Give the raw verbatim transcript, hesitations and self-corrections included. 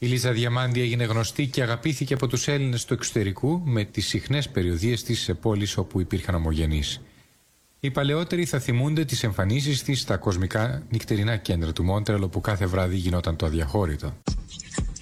Η Λίζα Διαμάντη έγινε γνωστή και αγαπήθηκε από τους Έλληνες του εξωτερικού με τις συχνές περιοδίες της σε πόλεις όπου υπήρχαν ομογενείς. Οι παλαιότεροι θα θυμούνται τις εμφανίσεις της στα κοσμικά νυχτερινά κέντρα του Μόντρεαλ, όπου κάθε βράδυ γινόταν το αδιαχώρητο.